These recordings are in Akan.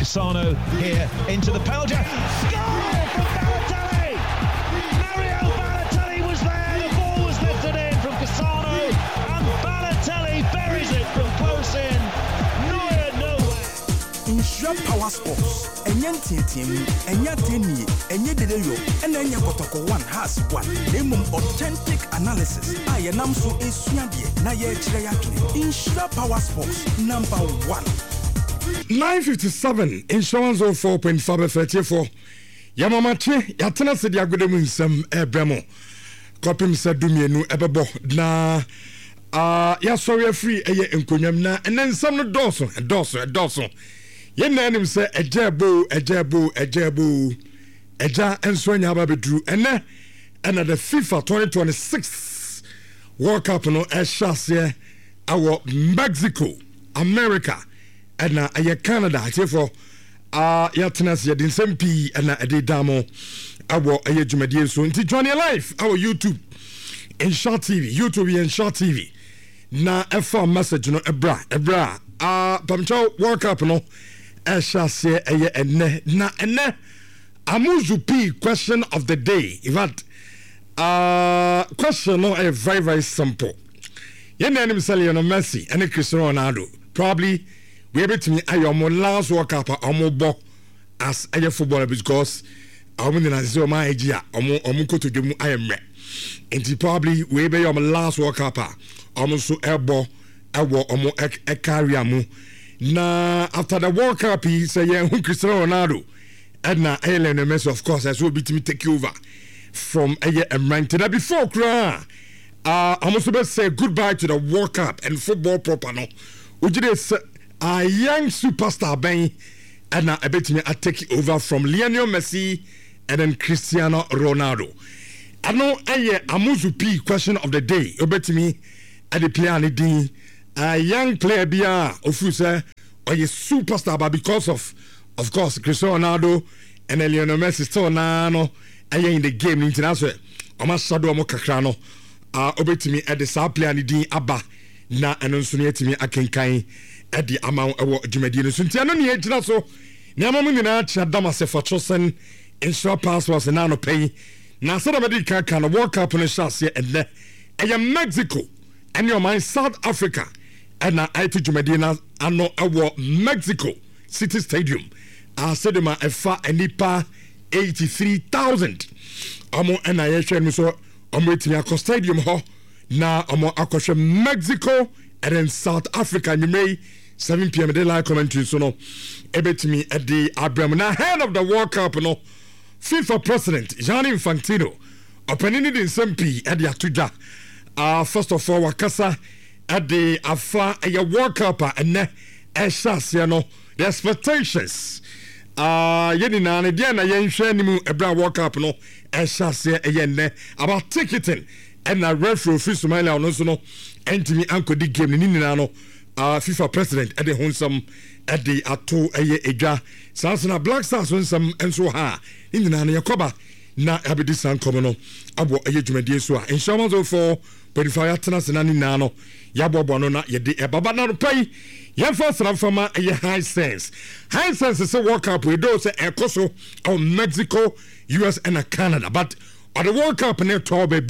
Cassano here into the penalty. Goal from Balotelli! Mario Balotelli was there. The ball was lifted in from Cassano, and Balotelli buries it from close in. Neuer nowhere. Insure Power Sports. Enya team, enya teni, enya dedeyo, and enya kotoko one has one. Name authentic analysis. I am so esuabie na ye chire yakine. Insure Power Sports number 1. 957 Insurance 04.5 34. Yamamache yatena se dia godemu nsam ebremo. Kopim se dumienu ebebo na ya sorry free eye enkonwam na enen nsam no doso. Yena anim se ejebo eja enso anya ba bedru ene the FIFA 2026 World Cup no eshase awo Mexico, America and Canada. Therefore yatenas ye din sempi and ade damo awo aye dwumade so nti join your life our YouTube in Short TV, YouTube and Short TV na efa message no ebra pamcho World Cup no eshase aye ene Amuzu P question of the day. In fact, question no a very very simple. Your name is Lionel Messi and Cristiano Ronaldo. Probably we able to me ayomo last World Cup omo as a footballer because omo na zo ma ejia omo ko to dwemu ayemre. And probably we be your last World Cup omo so ebo ewo omo e carry amu. Na after the World Cup he say Cristiano Ronaldo Edna Lionel Messi, of course, as will be to take over from Emrank. Before cry, I'm also about to say goodbye to the World Cup and football proper. No, would you say a young superstar Ben Edna? I bet me I take over from Lionel Messi and then Cristiano Ronaldo. I know Amuzu P question of the day. You bet me at the player D a young player bia of you say or a superstar, but because of course, Cristiano Ronaldo and Lionel Messi still no in the game international. Oma shadow mo kakra no obetimi at the star player ni din aba na eno nso ne yetimi akenkan at the amount ewo dwumadi no so ntia no ne yegina so ne amamu nyina cha damase for chosen insure passports na no pay na so da bedi kan World Cup no shase and Mexico and your mind South Africa and na IT dwumadi na ano ewo Mexico City Stadium. Sedema efa enipa 83,000. Omo na yehwe so omo etimi akọ stadium ho na omo akọhwe Mexico and then South Africa in May 7 p.m. they like commentary so no ebetimi at the Abraham na head of the World Cup no FIFA president Gianni Infantino opening the SMP at the Atuja. First of all wakasa at the afa a World Cup and eshase no the expectations yeni na ne dia na yenhwe ni mu ebra World Cup no eshase eyenne about ticketing and na referee office Somalia no so no entimi ankodi game ni nina no FIFA president at the honsam at the ato edwa sansana Black Stars honsam enso ha nina na yakoba na abedi san komo no abo dwumade so a insurance for verify atena senani na no yabobo no na yede ebaba na no pai your first fama a high sense is a World Cup we do say ekoso of Mexico, US and Canada, but on the World Cup ne tobe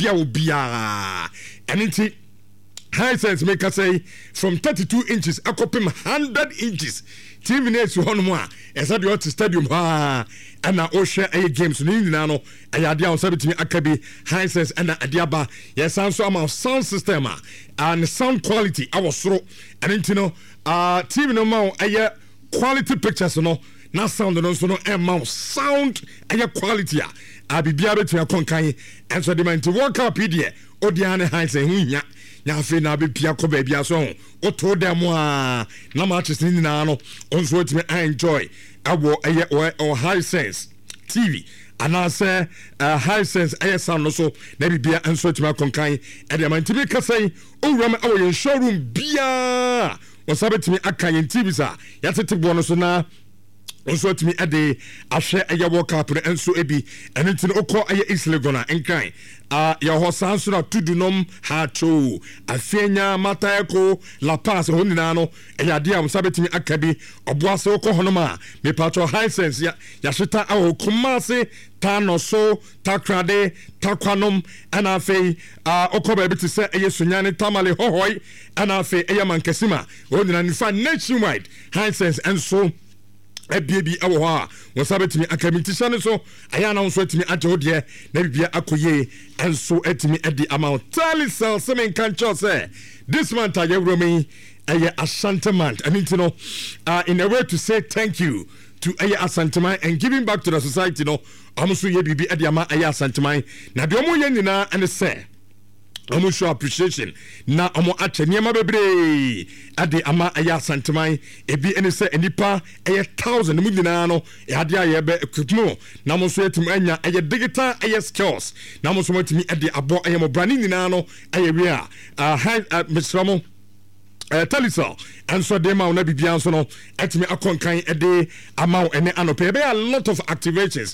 bia and it high sense make us say from 32 inches akopim 100 inches TV next to one more as at the stadium and na osha a games ni no ayadia on 17 akabi high sense and adiaba yes so amount sound system and sound quality I was so and you know TV no more a quality pictures no na sound no so no amount sound a quality a bibia betu akonkan and so the man to work up here odiane high sense hunya nya fe na be pia ko ba bia so o to dem na matches ni na no onso otime enjoy awo or high sense TV and I say high sense sound no so na bibia enso otime akonkan e de man tibi ka say o wura ma awo showroom bia wasabetimi aka yen TV sa yatete bo no so na nso atimi ade ahwe ɛyɛ World Cup no nso ebi ɛno nti no okɔ ɛyɛ East Legon nkran yɛ hɔ san so na tudunom hacho afenya matayeko La Paz ho nyinaa no ɛyɛ ade a msa betimi aka bi ɔboase okɔ hɔ no ma me patro high sense ya hyeta awɔ Kumase Tanoso Takrade Takwanom ana afei okɔ ba bi te sɛ ɛyɛ Sunyane Tamale hohoi ana afei ɛyɛ Mankesima ho nyinaa nifa nationwide high sense enso ebibi awo ha wo sabetimi akamitisa ne so aya na nso atimi agye odie na bibia akoye enso atimi edi amount Talisel semen kan cho say this month ayewromi aye Asante month I mean to know in a way to say thank you to aye Asante and giving back to the society no amuso ye bibi edi ama aye Asante na de omo ye nyina and say omo show appreciation na omo ache niema bebre ade ama aya Asanteman ebi ene se enipa 1000 mu nyina no ade aye be equipment na mo so etim anya aye digital aye skills na mo so matimi ade abo aye mo brand nyina no aye wi a Mr. Talisel and so de ma na bibia so no etimi akonkan ede amaw ene anope be a lot of activations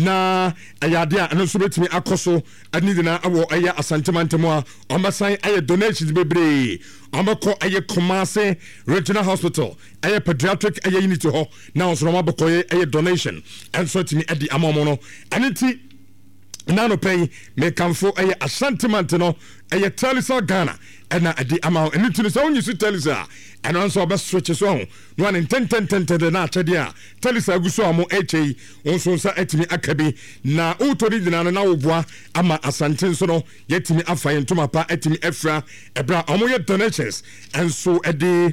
na ayade a no so betimi akoso ani na awo aya Asantemantemo a ombasan aye donations bebre omako aye Kumase Regional Hospital aye pediatric aye unit ho na so no mabokoye aye donation and so timi ede amaw no aniti nano pay me kamfo aye Asantemanteno aye Talisel Ghana ena adi ama enitunu so onyi su Talisel ena nso obe switch so ho no an 10 na achede a Talisel aguso amo eche onso nsa etimi akabi na utori dina na woboa ama Asante nso no yetimi afa yentoma pa etimi efra ebra omo ye donations enso edi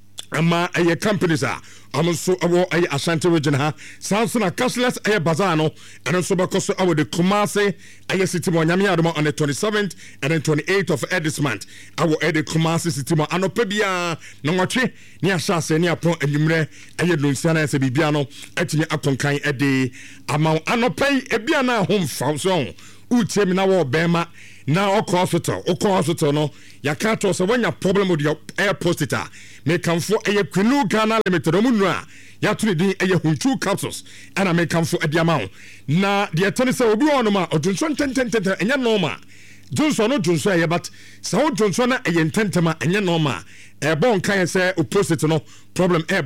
ama aye companies a amonso awo aye Asante region ha sansona cashless aye bazaar no and so bakoso awo de Kumase aye city mo nyame adoma on the 27th and then 28th of this month awo de Kumase city mo anopa bia na nwotwe ni ahase ni apon anwumre aye nunsia na se bibia no atimi akonkan de ama anopa ebia na homfa so utemi na wo bema na okọ hospital no yakato so wanya problem with your air postita me kamfo eye Kwenu Ghana Limited omunu a yatuni din eye hunchu capsules ana me kamfo adiama na de etene se obi ono ma odunso tenten enya normal Johnson no Johnson eye but so Johnson na eye tentema enya normal e bon kan se opposite no problem e.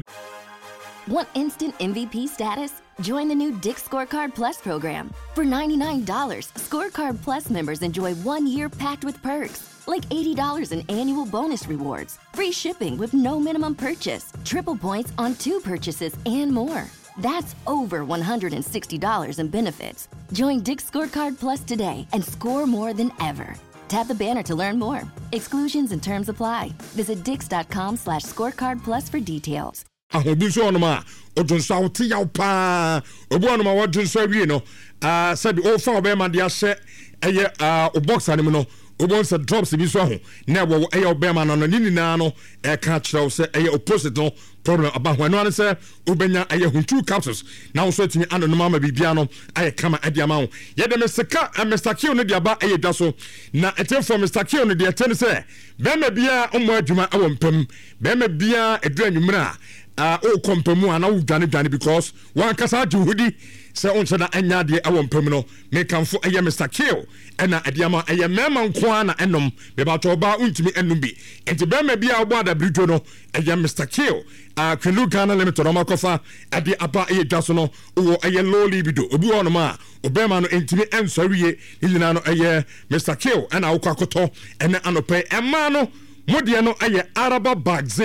Want instant MVP status? Join the new Dick's Scorecard Plus program. For $99, Scorecard Plus members enjoy 1 year packed with perks, like $80 in annual bonus rewards, free shipping with no minimum purchase, triple points on 2 purchases, and more. That's over $160 in benefits. Join Dick's Scorecard Plus today and score more than ever. Tap the banner to learn more. Exclusions and terms apply. Visit dix.com/scorecardplus for details. Ahobinso onoma odunso awti yaw pa obu onoma wodunso awie no sabi o fa obema de ahye eye o box anim no obon se drops bi so ho na wo eye obema no ni nyina no e ka kire se eye opposite no problem aba ho no an se obenya eye huntu capsules na wo so timi anonoma ma bibia no aye kama adiama ho ye de meseka Mr. Q no de aba eye da so na etefo Mr. Q no de etene se bema bia omo adwuma awompam bema bia edu anwumra o kompemu ana udwane because one kasa juhudi se onse na anya de awompem no me kamfo eye Mr. Kill ena adiama eye mema nko ana enom be ba to ba untimi enum bi enti be ma bia obo ada bridge no eye Mr. Kill Kwenu Ghana Limited no makofa ade aba eye dwaso no wo eye low libido obi wono ma obema no entimi ensoriye nyina no eye Mr. Kill ena akwakoto ene anope ema no modie no aye Araba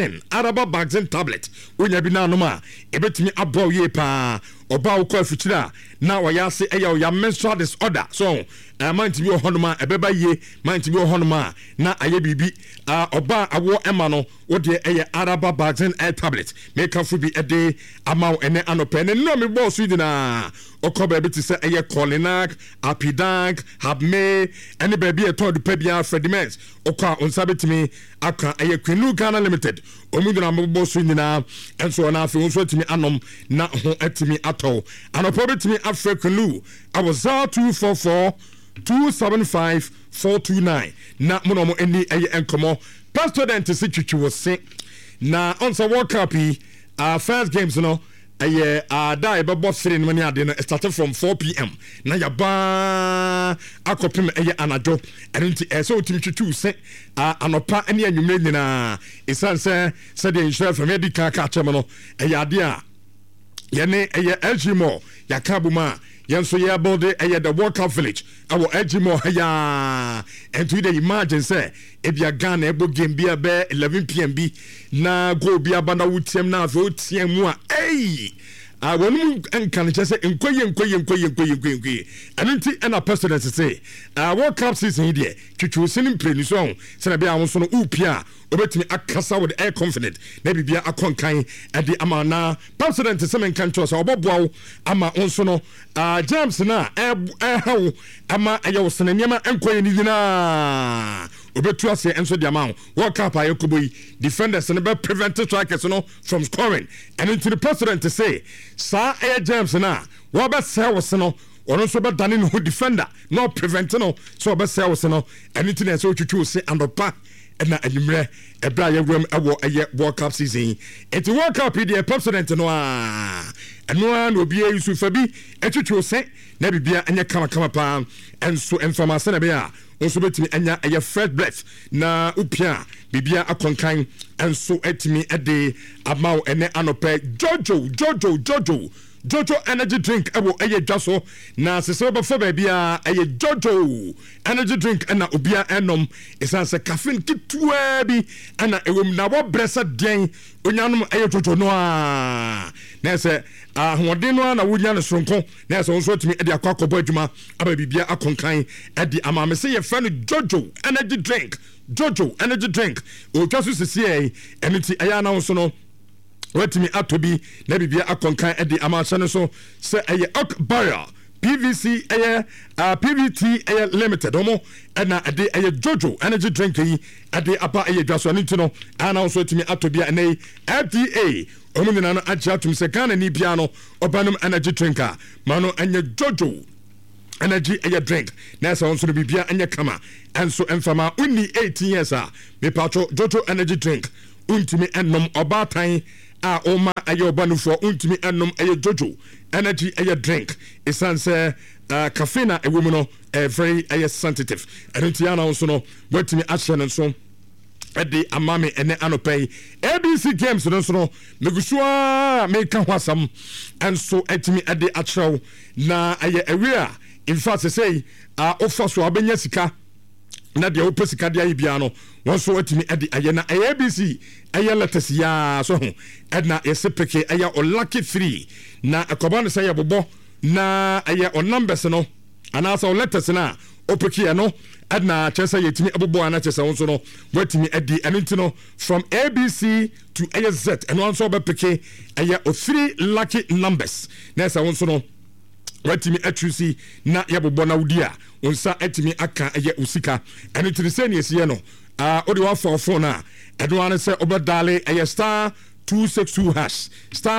Bagzin tablet onya bi na no ma ebetimi abo ye pa oba ukọ afichira na wayase aye ya menstrual disorder so mind bi ohonoma ebeba ye mind bi ohonoma na aye bibi oba awo ema no wode aye Araba Bagzin tablet make am fu bi ede amaw ene anope ne no me bo so dina okoba bi ti se aye Colinac Apidank Habme ene ba bi eto de pa bia Fredimens okwa onsa betimi aka aye Kwenu Ghana Limited omuduna mbo so nyina enso na afi onso timi anom na ho atimi ato anopo betimi afre Kwenu awoza 244-275-429 na monomo eni aye enkomo pastor dent se twitwi wo se na onsa World Cup first games no ɛyɛ ada ɛbɛbɔ 3 no ne ade no started from 4 p.m. na yaba akɔpem ɛyɛ anadwo ɛno nti ɛsɛ wotumi twitwiw sɛ anɔpa ne anwummerɛ nyinaa ɛsiane sɛ sɛdeɛ nhyira fam yɛdi ka kyɛm no ɛyɛ ade a yɛne ɛyɛ LG Mall yɛaka bom a yɛn nso yɛbɔde ɛyɛ the World Cup Village ɛwɔ LG Mall ɛyɛ and we dey imagine say ebia Ghana ebo game bi abe 11 p.m. bi na go bi abana wutiam na afi otiam mu a wɔn nka ne kyɛ sɛ nkɔyɛ ɛno nti ɛna president sɛ World Cup season yi deɛ twitwi sin mprenu so ho sɛ bia wɔn so no upia obetumi akasa with air confident na bibia akɔnkan ɛde ama na president sɛ menka nkyɛ sɛ ɔbɔboa ama wɔn so no James na ɛhaw ama ɛyɛ wo sene nneɛma nkɔyɛ ne nyinaa obetu ase enso de ama World Cup ayekobo yi defenders no be prevent strikers no from scoring and into the president to say sa James na wo be say wo se no ono so be dane no defender no prevent no so be say wo se no and into na so twitwu se andopa na anwumre ebra yewam ewo eye World Cup season it's World Cup the president no eno na obi Yusufa bi etwitwu se na bibia anya kama pa enso information na be a also betimi anya eye first breath na upia bibia akonkan enso etimi ede amao ene anope Jojo energy drink ebo eye dwaso na sese be fa bia eye Jojo energy drink na obia enom esanse caffeine kitwa bi na ewom na wo bresa den onyanom eye Jojo no a na se ahoden no na wonya ne sonko na se wonso etimi ede akwakobo adwuma aba bibia akonkan ede amame se ye fa no Jojo energy drink o twaso sese e eniti aya na wonso no wetimi atobi na bibia akonkan edi amachane so se eye ok barrel PVC eye PVT eye limited omo na ade eye Jojo energy drink yi ade apa eye dwaso ani tino ana so wetimi atobi na FDA omo nyina no achi atum se Ghana ni bia no obanum energy drinker mano anye Jojo energy eye drink na so nso bibia anye kama enso emfama unni 18 years me patro Jojo energy drink untimi enom obatan oma aye obanufo untimi enom aye Jojo energy aye drink esanse caffeine ewum no very aye sensitive entia na so no watimi ahye so edi amame ene anopai ABC games no so no megusua meka hwasam enso etimi edi achrew na aye area in fact say offer so abenya sika na de opesi kade ayi bia no won so atimi ade aye na ABC aye letters ya so ho edna yesepeke aye o lucky 3 na akoba no say yebobo na aye o numbers no ana so letters na opeki no edna chesa yetimi abobo ana chesa won so no watimi ade anintino from ABC to AZ and won so bepeke aye o 3 lucky numbers na sa won so no watimi atrusi na yebobo na wudia onsa etimi aka eye usika eno tiriseni esiye no odi wa for phone na edo ane se obedale eye star 262 hash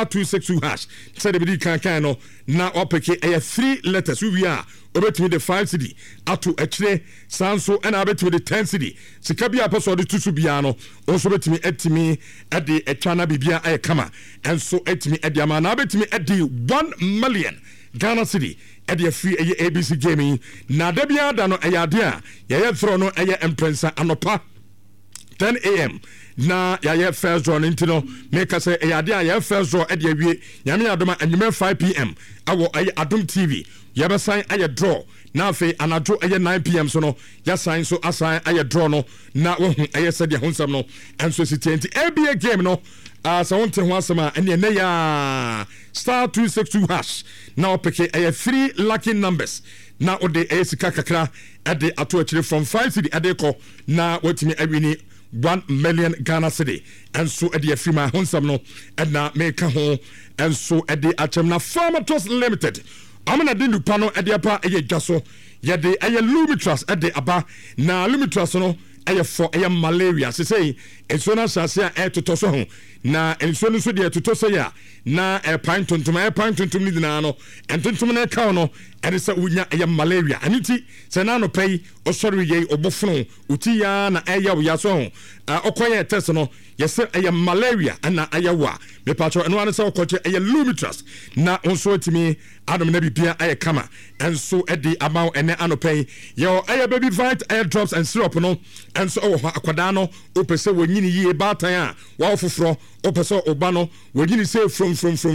se de bidi kan no na opeke eye 3 letters we are obetimi the 5 cedi ato akire sanso ena obetimi the 10 cedi sika bia peso de tutu bia no onso betimi etimi ede etwana bibia aye kama enso etimi ede ama na obetimi ede 1 million Ghana City at the free ABC gaming na debia da no ayade a ye throw no eye emprensa anopa 10 a.m. na ye first draw intino make us say ayade a ye first draw at the wie nyame adoma anwume 5 p.m. awo aye Adom TV ye be sign aye draw na fe anadwo aye 9 p.m. so no ya sign so assign aye draw no na wo aye said the honsam no enso sitenti ABA game no so wonte ho asema ene ne ya star 262 hash na opeke 3 lucky numbers na ode sika kakra ade ato akire from 5 cedi ade ko na watimi awini 1 million Ghana cedi enso ade afima honsam no na meka ho enso ade achem na Pharmatos Limited amana de lupa no ade apa dwaso yede Lumitras ade aba na Lumitras no for malaria say enso na sase a to so ho na enso no so de to so ya na pine tontom ni dina no entontom na ka no ene se unya malaria aniti se na no pay osori ye obofono uti ya na eya wo ya so ho okoye test no yese malaria ana ayawa me patcho eno ane se okoche lumitrust na onso atimi adom na bibia kama enso edi amaw ene anopay yo baby vite drops and syrup no enso akwada no opese wonyini yie batan a wa ofofro opese oba no wonyini say from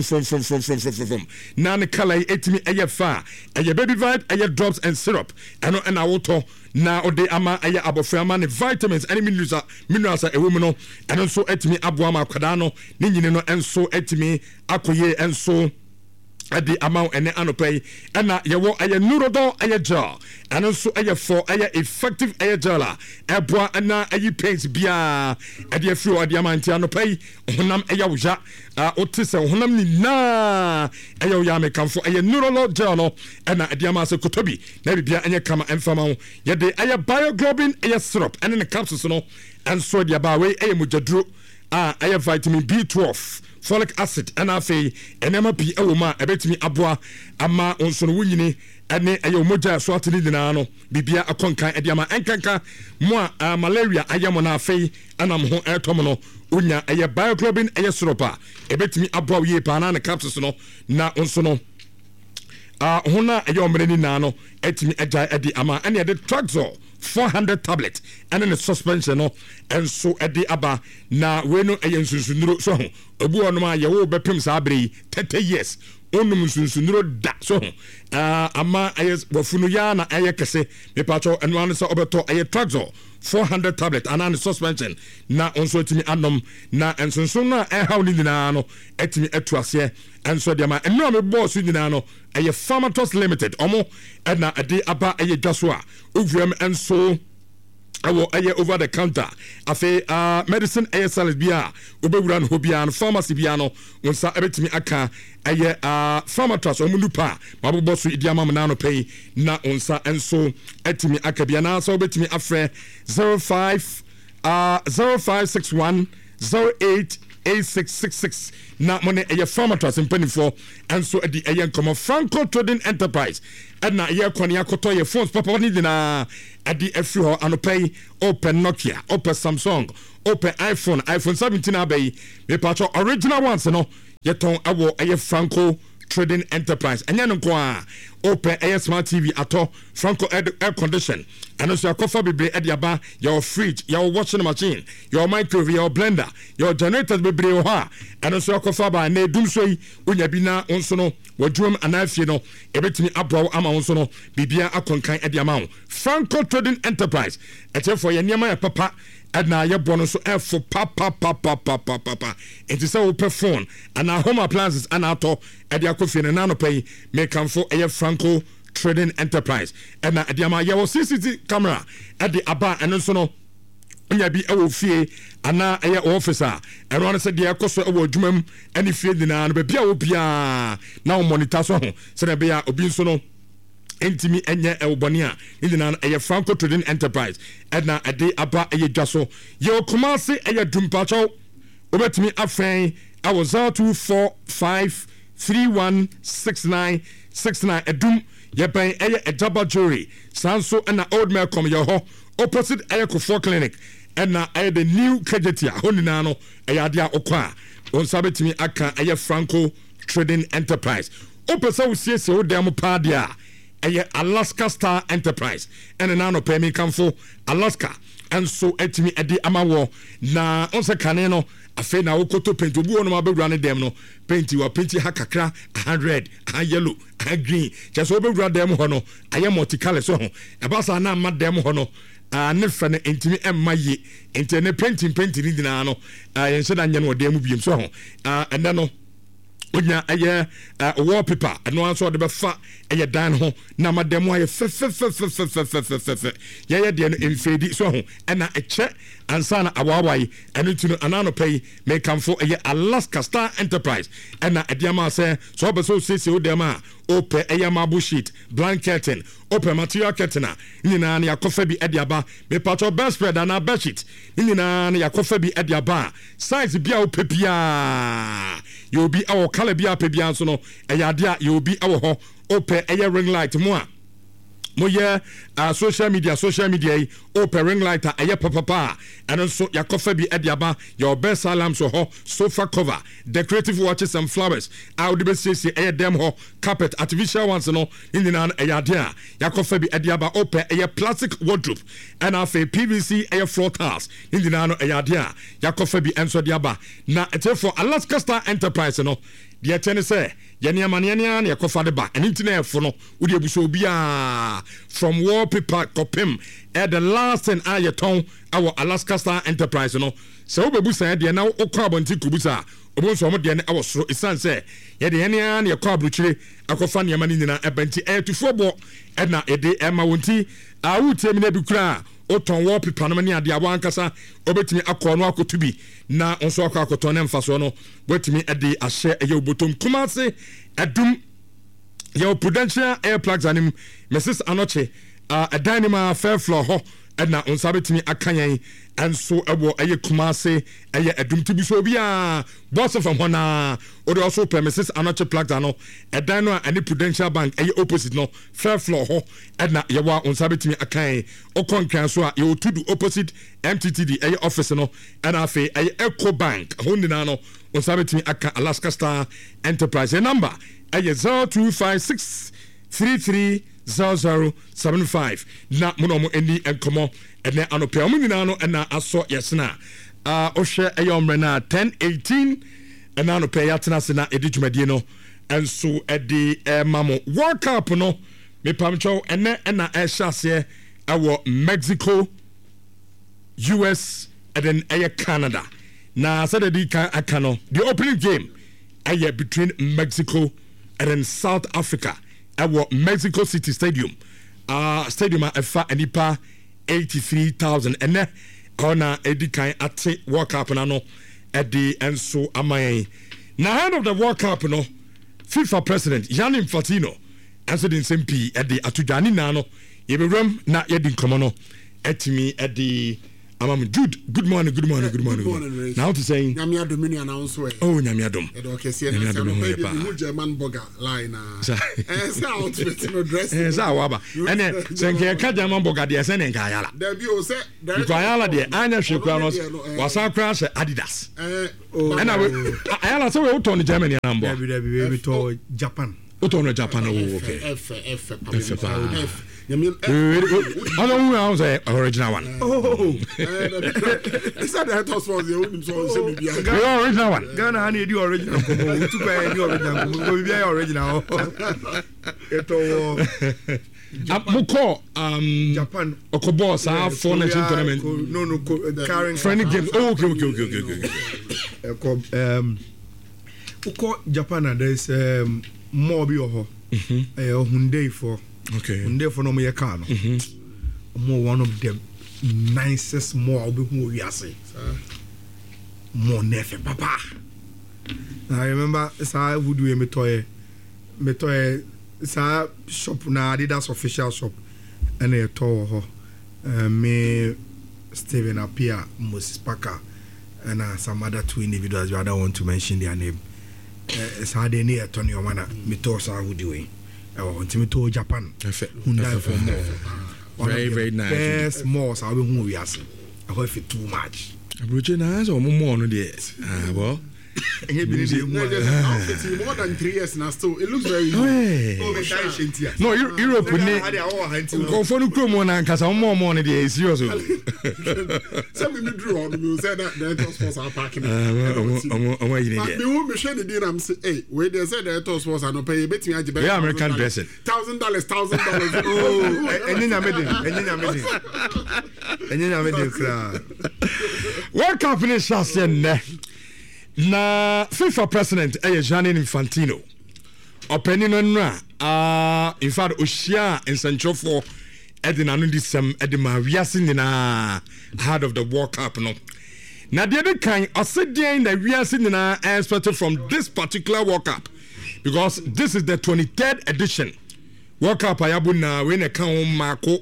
na ne kala etimi fa baby vite drops and syrup eno na woto na ode ama aboframa ne vitamins and minerals ewom no eno so etimi aboa ma akwada no ne nyine no enso etimi akoye enso adi amount ene anopay ena yewo nurodo gel and also for effective gel eboa na paint bia adi afro adi amount anopay honam wuja otise honam ni na ya me kamfo nurodo gel no ena adi amase kotobi na bibia enye kama emfama ye de bioglobin syrup and the capsules no and so dia ba we mujadro vitamin B12 folic acid and afi enema pi ewoma ebetimi aboa ama onso no wunyini ene moja so atini dina no bibia akonkan ede ama enkanka mo malaria ayamo na afi anam ho etom no unya bioglobin syrup ebetimi aboa ye pa na capsules no na onso no hona omreni na no etimi eja ede ama ene de Traxol 400 tablet and in the suspension no and so edi aba na we no sunsunuro so obu onoma ye wo bepem sa abre 30 years onum sunsunuro da so ama wafunu ya na kese me pacho eno an so obeto Traxol 400 tablet and an suspension na onso etimi anom na ensunsun na haw ni dina no etimi etuase enso de ma eno me boss dina no Pharmatos Limited omo na ade aba dwaso a ovuam enso over the counter afi medicine salad bia obewura no bia no pharmacy bia no wonsa ebetimi aka Pharmatos omunupa mabobo so idiama na no pay na onsa enso etimi aka bia na so obetimi afre 0561 088666 na money Pharmatos impenifo enso edi nkomo Franco Trading Enterprise na kwani akoto phones papa ni dina adi every ho anopay open Nokia open Samsung open iPhone 17 abay me pacho original ones no yeton awo Franco Trading Enterprise enya no kwa open smart TV ato Franco air condition and also akofa bebre ediaba your fridge your washing machine your microwave your blender your generators bebre ho and also akofa ba na edum soi onya bi na onso no wadwum anafie no ebetimi abro ama onso no bibia akonkan ediama Franco Trading Enterprise etefo ye niam ya papa adna ye bono so efo papa it is a phone and our home appliances and auto edi akofie na no pay make am for Franco Trading Enterprise and na edi ama ye wo CCTV camera edi aba and so no onya bi ewo fie ana officer and one said the akoso ewo dwumam ani fie dina no bia obia na monitor so ho se na bia obi so no entimi enye ewbonia indina Franco Trading Enterprise edna ade aba dwaso ye Kumasi dumpacho obetimi afen awo 0245316969 edum ye ben Ejaba Jury sanso na old Malcolm ye ho opposite Kofo Clinic edna the new Kejetia honina no ade okwa on sabetimi aka Franco Trading Enterprise opesa usiese odam pa dia Alaska Star Enterprise and na no pay me come for Alaska and so etimi edi amawo na onse kane no afi na wokoto paint obu ono mabewura ne dem no painti wa painti ha kakra red yellow green just obewura dem ho no aye multicolor so ho ebasa na ma dem ho no ne fra ne entimi emma ye enti ne painting ni dina no yense da nye no dem biem so ho ende no onya ɛyɛ wallpaper ɛno anso de bɛfa ɛyɛ dan ho na madam ayɛ fɛ yɛyɛ deɛ no mfedi so ho ɛna ɛkyɛ ansana awawai ɛno nti no anano pay me kamfo ɛyɛ Alaska Star Enterprise ɛna ɛdiama sɛ so ɔbɛso sisi wo dem a ope ɛyɛ marble sheet blanketing open material curtain nyina na yakofa bi ɛdiaba me patro best spread na bed sheet nyina na yakofa bi ɛdiaba size bia ope bia you be our color bia pe bia so no ɛyɛ ade a you be our ho ope ɛyɛ ring light mo a moye social media open ring light aye papa and so yakofa bi ediaba your best alarm so ho sofa cover decorative watches and flowers out the best aye dem ho carpet artificial ones no inina aye dia yakofa bi ediaba open aye plastic wardrobe and afa PVC aye floor tiles inina no aye dia yakofa bi enso diaba na ete for Alaska Star Enterprise no the ten say yenia maniania na yakofa de ba and internet for no udi ebuso bia from wallpaper kopim at the last and ayaton our Alaska Star Enterprise no so obebu say de na okwa abonti kubusa obonso mo de na awosoro isan say ye de yenia na yakwa abruchire akofa ne yama nyina ebanti etufobo e na ede ema wonti awutem na bikura oton wallpaper no ne ade awankasa obetimi akọ no akotubi na onso akọ akoton ne mfaso no wetimi ade ahye eye obotom kumase adum your Prudential air plugs anim Mrs. Anoche a dynama fair floor ho na onsabetimi akanyan enso ebo eye kumase eye adum tibiso bia boss from hona or also per Mrs. Anoche plugs ano a dynama any Prudential bank eye opposite no fair floor ho na yewa onsabetimi akan okonkran so a ye to opposite MTTD eye office no and afa eye Eco Bank honina no onsabetimi akan Alaska Star Enterprise number 0256330075 na mono eni enkomo ene anope omo nyina no na aso yesna ohwe eyomre na 1018 ena anope yatena se na edi dwumadie no enso edi mamo World Cup no me pamcho ene na ehase awo Mexico US and then Canada na Saturday kan akano the opening game between Mexico and then South Africa at Mexico City Stadium. Stadium afa anipa 83,000 and ona edi kan ate World Cup na no edi enso amai. Na hand of the World Cup no FIFA president Gianni Infantino answered in SMP at the atujani na no yebewram na yedi nkomo no etimi edi Jude, good morning. Now to say Nyamia Domini announce way. Oh, Nyamia Dom. Okay, see, I'm German burger line. Outfit no dress. Waba. And then Senke Kajaman burger the Sen and Kayala. There be say Kayala the Anya Shukwanos was our crash Adidas. And I so we to Germany number. We to Japan. Utono Japan okay. F. I don't know the original one. Is that the toss for the original one? Ghana need the original. Original. Muko Japan Okobo sa for national tournament. No carrying friendly game. Okay. Uko Japan there is more bi oho. Hyundai for okay. Hyundai for no me car no. More one of the nicest more be who we are say. More nefe papa. I remember say who do me toy say shop na Adidas official shop and a tower ho. Me Steven Apia, Moses Parker and some other two individuals I don't want to mention their name. It's hard near Tony Omana, Mitosa who doing. I want to to Japan. Hyundai for more. Very nice. Best more, so I will move yes. I hope it too much. Abroad or more no there. Well. More than 3 years now, still it looks very no, Europe go for no come and cause more money there is yours. Some me drew on you said that the sports are parking. We share the deal. I'm say, hey, where they said the sports are not pay bet me American dressing $1,000. Oh, and then I made World Cup in Shasien. na FIFA president Gianni Infantino openi no nra in fact oshia ensanchofo edina no disem edima wiase nyina ahead of the World Cup no na the other kind osedian na wiase nyina expected from this particular World Cup because this is the 23rd edition World Cup ayabu na we na kan mako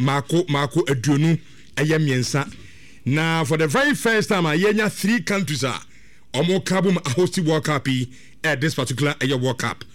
aduonu ayemiensa na for the very first time ayenya 3 countries Omo Kabum host World Cup at this particular World Cup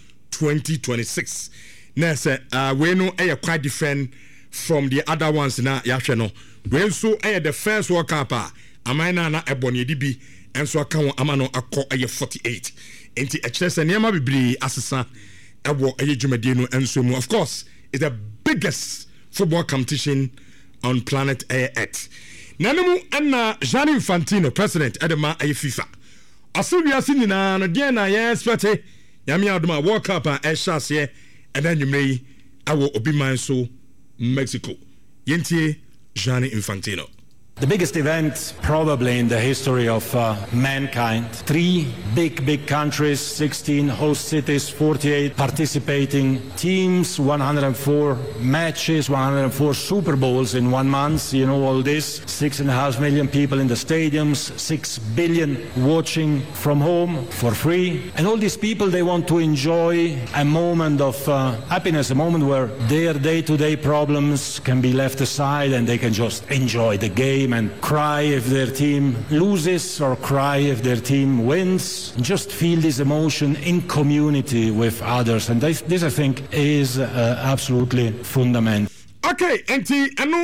2026. Now say we know quite different from the other ones na yahwe no. We so the first World Cup amana na eboni dibi enso aka won amano akọ 48. Enti echese niam bibiri asesa ewo dwumade no enso mu. Of course, it's the biggest football competition on planet Earth. Nanemu anna Gianni Infantino, president edema FIFA. Asubia sinina no dia na yes pete yami aduma World Cup ehase and then you may awo obi man so Mexico yentie Gianni Infantino. The biggest event probably in the history of mankind. 3 big countries, 16 host cities, 48 participating teams, 104 matches, 104 Super Bowls in 1 month. You know all this. 6.5 million people in the stadiums, 6 billion watching from home for free. And all these people, they want to enjoy a moment of happiness, a moment where their day-to-day problems can be left aside and they can just enjoy the game and cry if their team loses or cry if their team wins. Just feel this emotion in community with others, and this I think is absolutely fundamental. Okay, enti ano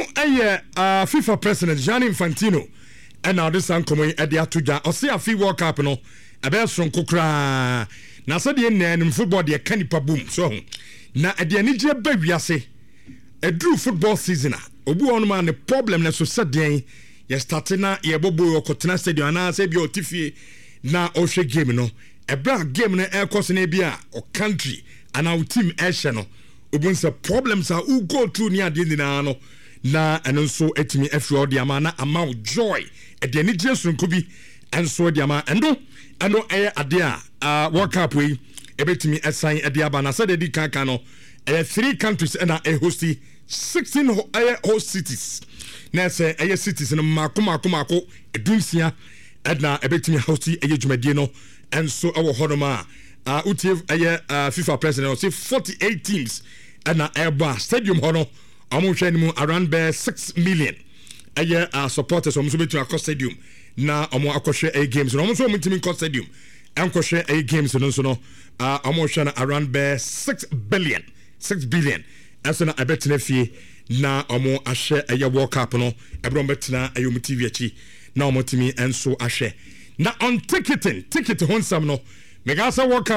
FIFA president Gianni Infantino and now this ankomo e dia toja o se afi World Cup no e be so nkokra na so de nnan football de kanipa boom so na e de anije ba wiase e dru football season obu on ma ne problem na so saden ye starting na ye bobo okotena stadium na se bi otifie na o hwe game no e bra game na e course na bia o country and our team e hye no obunsa problems are who go through near the na no na eno so etimi afro de ama na ama joy e de ni jesu nkobi enso de ama endo ade a World Cup we ebetimi assign ade aba na said di kankan no 3 countries and a host 16 host cities na say cities no mako edunsia edna ebetimi host dwumade no enso ewo hodoma utie FIFA president say 48 teams and na stadium hono amuhwe ni mu around 6 million supporters omo so betu across stadium na omo akohwe games no omo so omo timi across stadium enkohwe games no so no omo hwe na around 6 billion asana abetina fie na omo ahwe World Cup no ebron betina ayomu TV achi na omo timi enso ahwe na on ticket honsam no megasa World Cup